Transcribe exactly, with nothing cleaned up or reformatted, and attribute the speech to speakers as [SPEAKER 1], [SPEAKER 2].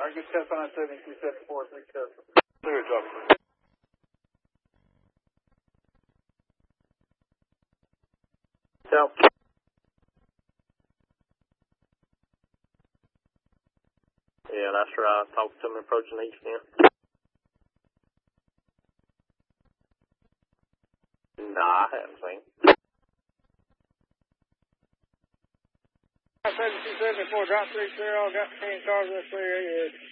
[SPEAKER 1] Alright, good test on seventy-two seventy-four, three test. Clear, drop. South. Yeah, that's right. Talk to him approaching the east end. Nah, I haven't seen. seventy-two seventy-four, drop three zero, got ten cars, that's three eight.